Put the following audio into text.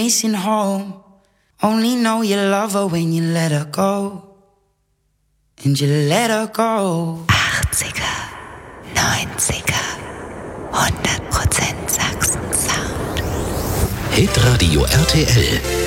Racing home, only know you love her when you let her go. And you let her go. 80er, 90er, 100% Sachsen-Sound. Hitradio RTL.